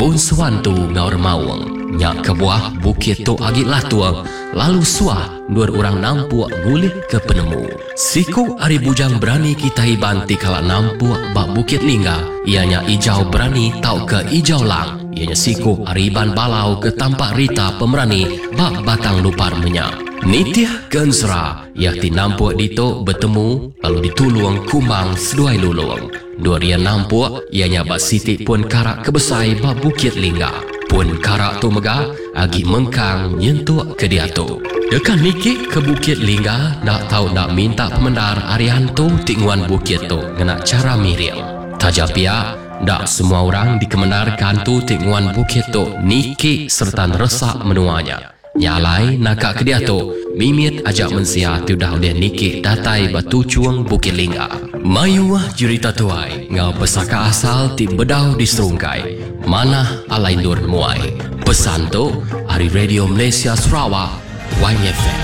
Pun sewantu ngaur mawang, nyak ke buah bukit tu agit latuang, lalu suah dua orang nampuak ngulit ke penemu. Siku hari bujang berani kita ibanti kala nampuak bak bukit lingga, ianya ijau berani tau ke ijau lang. Ianya siku hari iban balau ke tampak rita pemerani bak batang lupar menyak. Nitiah gensra, yakti nampuak dito bertemu, lalu dituluang kumang seduai luluang. Dua dia nampuak, ianya bak siti pun karak kebesai bak bukit lingga. Pun karak tu megah, agi mengkang nyentuak ke dia tu. Dekan Niki ke bukit lingga, nak tahu nak minta pemendar arian tu tingguan bukit tu, ngena cara miril. Tajapia, dak semua orang dikemendarkan tu tingguan bukit tu, Niki serta resak menuanya. Nyalai nakak ke dia tu, mimit ajak mensia tu dah oleh Niki datai batu cuang bukit lingga. Mayuah jurita tuai, ngau pesaka asal ti bedau di serungkai. Mana alai nur muai. Pesan tu, hari Radio Malaysia Sarawak, YFM.